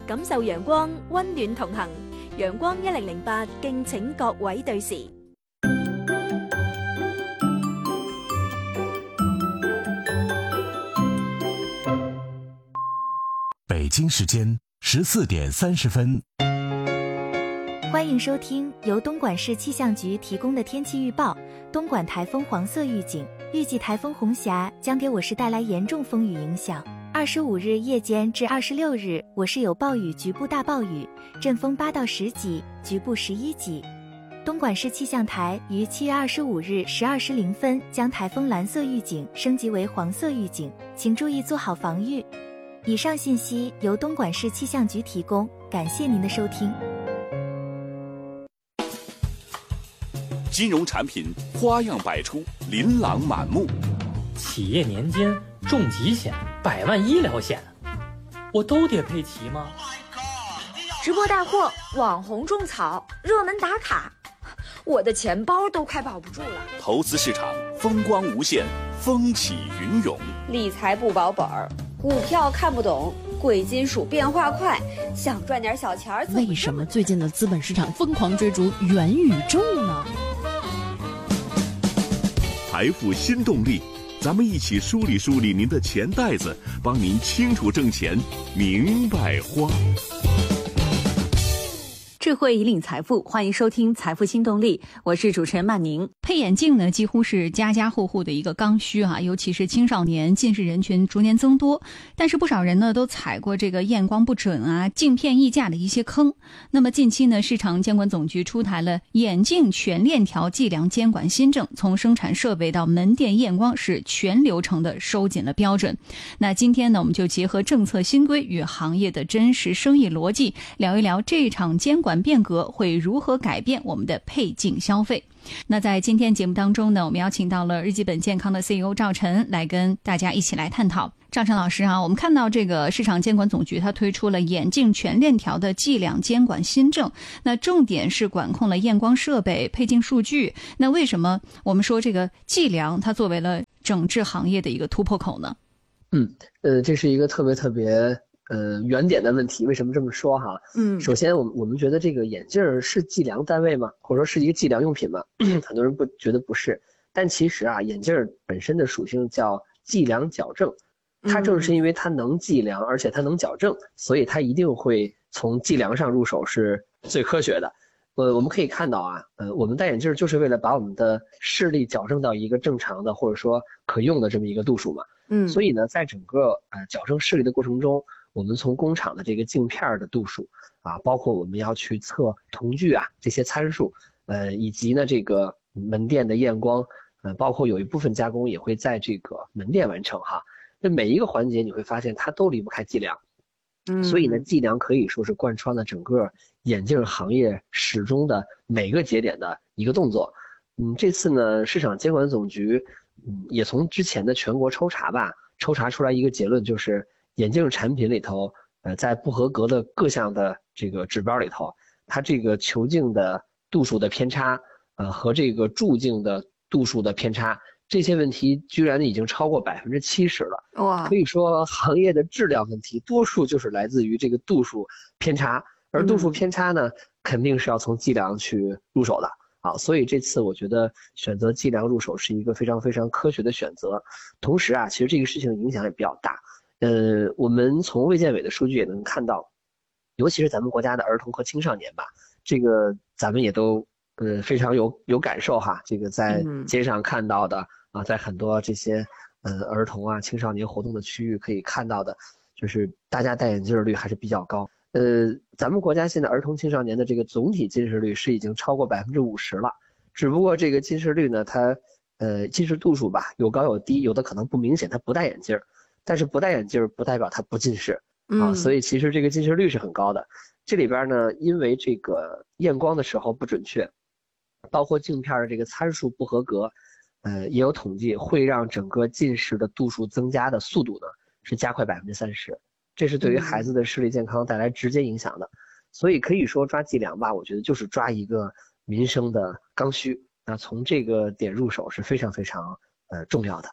感受陽光，溫暖同行。陽光1008，敬請各位對時。 北京时间14点30分。 欢迎收听由东莞市气象局提供的天气预报。东莞台风黄色预警，预计台风红霞将给我市带来严重风雨影响。25日夜间至26日，我市有暴雨，局部大暴雨，阵风8到10级，局部11级。东莞市气象台于7月25日12时0分将台风蓝色预警升级为黄色预警，请注意做好防御。以上信息由东莞市气象局提供，感谢您的收听。 金融产品花样百出，琳琅满目。 企业年金、重疾险、100万医疗险，我都得配齐吗？ 直播带货、网红种草、热门打卡，我的钱包都快保不住了。 投资市场风光无限，风起云涌。 理财不保本儿，股票看不懂，贵金属变化快，想赚点小钱儿。 为什么最近的资本市场疯狂追逐元宇宙呢？ 财富新动力，咱们一起梳理梳理您的钱袋子，帮您清楚挣钱，明白花。 智慧引领财富，欢迎收听财富新动力，我是主持人曼宁。 配眼镜呢，几乎是家家户户的一个刚需啊，尤其是青少年近视人群逐年增多，但是不少人呢都踩过这个验光不准啊、镜片溢价的一些坑。那么近期呢，市场监管总局出台了眼镜全链条计量监管新政，从生产设备到门店验光是全流程的收紧了标准。那今天呢，我们就结合政策新规与行业的真实生意逻辑，聊一聊这场监管变革会如何改变我们的配镜消费。那在今天节目当中呢，我们邀请到了日基本健康的 CEO 赵晨来跟大家一起来探讨。赵晨老师啊，我们看到这个市场监管总局它推出了眼镜全链条的计量监管新政，那重点是管控了验光设备、配镜数据。那为什么我们说这个计量它作为了整治行业的一个突破口呢？ 这是一个特别原点的问题。为什么这么说哈？首先我们觉得这个眼镜是计量单位吗？或者说是一个计量用品吗？很多人觉得不是，但其实啊，眼镜本身的属性叫计量矫正，它正是因为它能计量，而且它能矫正，所以它一定会从计量上入手是最科学的。我们可以看到啊，我们戴眼镜就是为了把我们的视力矫正到一个正常的或者说可用的这么一个度数嘛。所以呢，在整个矫正视力的过程中，我们从工厂的这个镜片的度数啊，包括我们要去测瞳距啊这些参数，以及呢这个门店的验光，包括有一部分加工也会在这个门店完成哈。那每一个环节你会发现它都离不开计量。所以呢，计量可以说是贯穿了整个眼镜行业始终的每个节点的一个动作。这次呢，市场监管总局也从之前的全国抽查出来一个结论，就是眼镜产品里头，在不合格的各项的这个指标里头，它这个球镜的度数的偏差，和这个助镜的度数的偏差，这些问题居然已经超过70%了。哇！可以说行业的质量问题多数就是来自于这个度数偏差，而度数偏差呢，肯定是要从计量去入手的。所以这次我觉得选择计量入手是一个非常非常科学的选择。同时啊，其实这个事情影响也比较大。我们从卫健委的数据也能看到，尤其是咱们国家的儿童和青少年吧，这个咱们也都非常有感受哈。这个在街上看到的啊，在很多这些儿童啊青少年活动的区域可以看到的，就是大家戴眼镜率还是比较高。咱们国家现在儿童青少年的这个总体近视率是已经超过50%了，只不过这个近视率呢，它近视度数吧有高有低，有的可能不明显，它不戴眼镜，但是不戴眼镜不代表它不近视啊，所以其实这个近视率是很高的。这里边呢，因为这个验光的时候不准确，包括镜片的这个参数不合格，也有统计会让整个近视的度数增加的速度呢是加快30%。这是对于孩子的视力健康带来直接影响的。所以可以说抓计量吧，我觉得就是抓一个民生的刚需。那从这个点入手是非常非常重要的。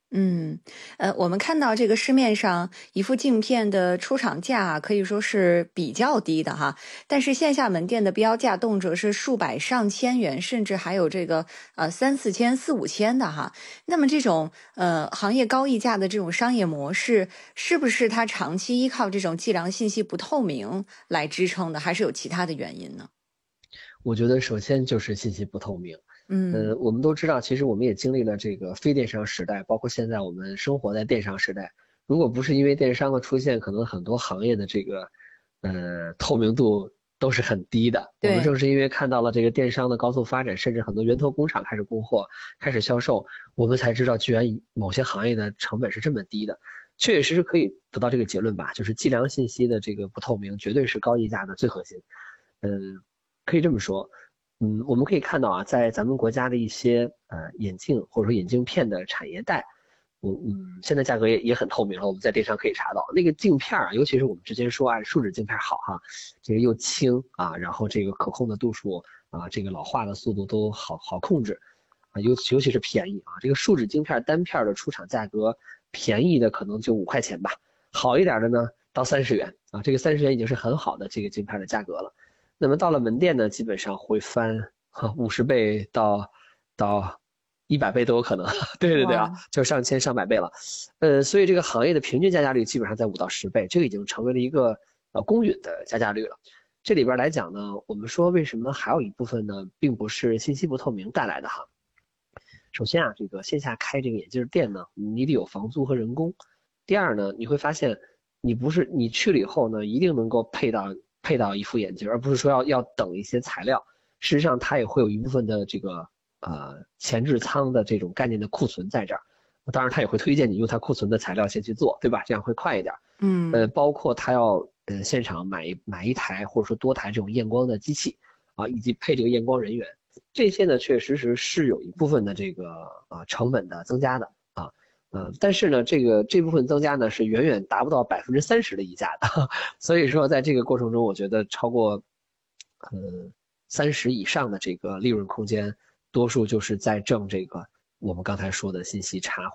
我们看到这个市面上一副镜片的出厂价可以说是比较低的哈，但是线下门店的标价动辄是数百上千元，甚至还有这个3、4千、4、5千的哈。那么这种行业高溢价的这种商业模式，是不是它长期依靠这种计量信息不透明来支撑的，还是有其他的原因呢？ 我觉得首先就是信息不透明。我们都知道，其实我们也经历了这个非电商时代，包括现在我们生活在电商时代。如果不是因为电商的出现，可能很多行业的这个透明度都是很低的。我们正是因为看到了这个电商的高速发展，甚至很多源头工厂开始供货、开始销售，我们才知道居然某些行业的成本是这么低的。确确实实可以得到这个结论吧，就是计量信息的这个不透明，绝对是高溢价的最核心。可以这么说。我们可以看到啊，在咱们国家的一些眼镜或者说眼镜片的产业带，现在价格也很透明了，我们在电商可以查到那个镜片啊，尤其是我们之前说树脂镜片好哈，这个又轻啊，然后这个可控的度数啊，这个老化的速度都好控制啊，尤其是便宜啊，这个树脂镜片单片的出厂价格便宜的可能就5块钱吧，好一点的呢到30元啊，这个30元已经是很好的这个镜片的价格了。那么到了门店呢，基本上会翻50倍到100倍都有可能。对啊，就上千上百倍了。所以这个行业的平均加价率基本上在5到10倍，这个已经成为了一个公允的加价率了。这里边来讲呢，我们说为什么还有一部分呢，并不是信息不透明带来的哈。首先啊，这个线下开这个眼镜店呢，你得有房租和人工。第二呢，你会发现你去了以后呢，一定能够配到一副眼镜，而不是说要等一些材料。事实上它也会有一部分的这个前置仓的这种概念的库存在这儿，当然它也会推荐你用它库存的材料先去做，对吧？这样会快一点。包括它要现场买一台或者说多台这种验光的机器啊，以及配这个验光人员，这些呢确实是有一部分的这个成本的增加的啊。但是呢，这部分增加呢是远远达不到30%的溢价的，所以说在这个过程中，我觉得超过30以上的这个利润空间，多数就是在挣这个我们刚才说的信息差